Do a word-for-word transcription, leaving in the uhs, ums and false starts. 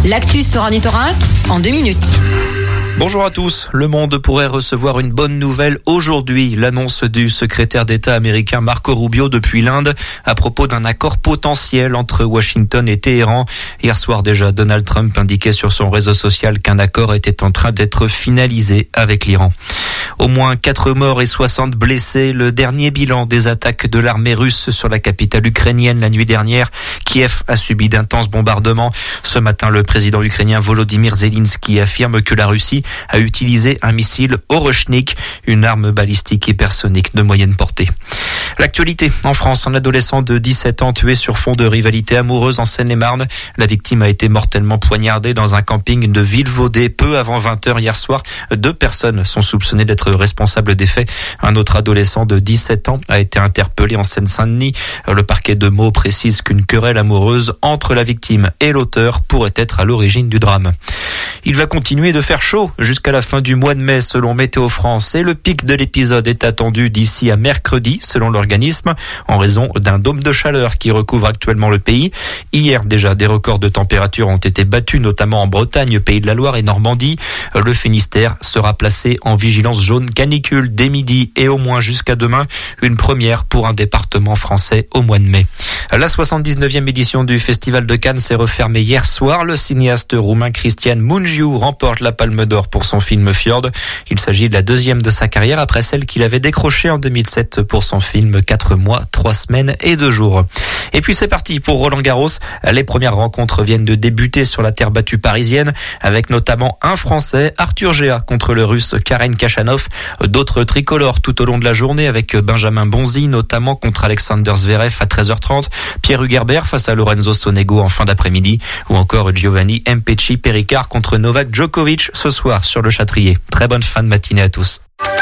L'actu sur Ornithorynque en deux minutes. Bonjour à tous. Le monde pourrait recevoir une bonne nouvelle aujourd'hui. L'annonce du secrétaire d'État américain Marco Rubio depuis l'Inde à propos d'un accord potentiel entre Washington et Téhéran. Hier soir déjà, Donald Trump indiquait sur son réseau social qu'un accord était en train d'être finalisé avec l'Iran. Au moins quatre morts et soixante blessés. Le dernier bilan des attaques de l'armée russe sur la capitale ukrainienne la nuit dernière. Kiev a subi d'intenses bombardements. Ce matin, le président ukrainien Volodymyr Zelensky affirme que la Russie a utilisé un missile Orochnik, une arme balistique hypersonique de moyenne portée. L'actualité en France, un adolescent de dix-sept ans tué sur fond de rivalité amoureuse en Seine-et-Marne. La victime a été mortellement poignardée dans un camping de Vilvoorde peu avant vingt heures hier soir. Deux personnes sont soupçonnées d'être responsables des faits. Un autre adolescent de dix-sept ans a été interpellé en Seine-Saint-Denis. Le parquet de Meaux précise qu'une querelle amoureuse entre la victime et l'auteur pourrait être à l'origine du drame. Il va continuer de faire chaud jusqu'à la fin du mois de mai selon Météo France et le pic de l'épisode est attendu d'ici à mercredi selon l'organisme en raison d'un dôme de chaleur qui recouvre actuellement le pays. Hier déjà des records de température ont été battus notamment en Bretagne, Pays de la Loire et Normandie. Le Finistère sera placé en vigilance jaune canicule dès midi et au moins jusqu'à demain, une première pour un département français au mois de mai. La soixante-dix-neuvième édition du Festival de Cannes s'est refermée hier soir. Le cinéaste roumain Cristian Mungiu remporte la Palme d'Or pour son film Fjord. Il s'agit de la deuxième de sa carrière après celle qu'il avait décrochée en deux mille sept pour son film quatre mois, trois semaines et deux jours. Et puis c'est parti pour Roland Garros. Les premières rencontres viennent de débuter sur la terre battue parisienne avec notamment un Français, Arthur Géa contre le Russe Karen Khachanov. D'autres tricolores tout au long de la journée avec Benjamin Bonzi notamment contre Alexander Zverev à treize heures trente, Pierre Hugerbert face à Lorenzo Sonego en fin d'après-midi ou encore Giovanni Mpetshi Pericard contre Novak Djokovic ce soir sur le Châtrier. Très bonne fin de matinée à tous.